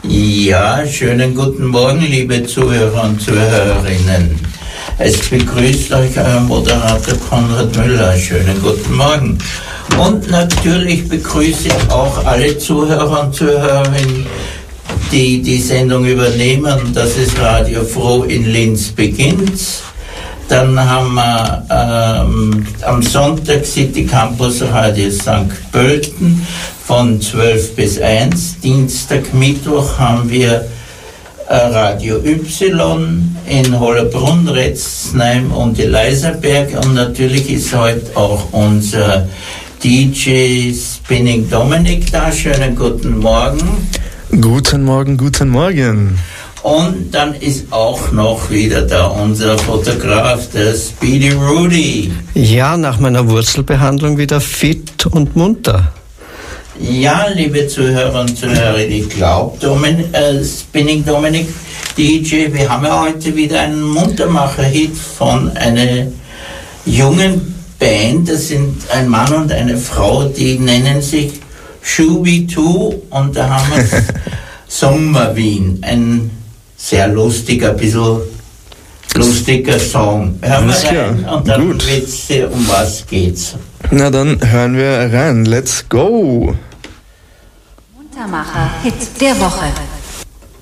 Ja, schönen guten Morgen, liebe Zuhörer und Zuhörerinnen. Es begrüßt euch euer Moderator Konrad Müller. Schönen guten Morgen. Und natürlich begrüße ich auch alle Zuhörer und Zuhörerinnen, die die Sendung übernehmen. Das ist Radio Froh in Linz beginnt. Dann haben wir am Sonntag City Campus Radio St. Pölten von 12 bis 1. Dienstag, Mittwoch haben wir Radio Y in Hollerbrunn, Retzheim und Elisaberg. Und natürlich ist heute auch unser DJ Spinning Dominik da. Schönen guten Morgen. Guten Morgen, guten Morgen. Und dann ist auch noch wieder da unser Fotograf, der Speedy Rudy. Ja, nach meiner Wurzelbehandlung wieder fit und munter. Ja, liebe Zuhörer und Zuhörerinnen, ich glaube, Spinning Dominik, DJ, wir haben ja heute wieder einen Muntermacher-Hit von einer jungen Band. Das sind ein Mann und eine Frau, die nennen sich Shubi2 und da haben wir Sommer Wien, ein sehr lustiger, ein bisschen lustiger Song. Hören wir rein und dann wisst ihr, um was geht's. Na dann hören wir rein. Let's go! Muntermacher Hit der Woche.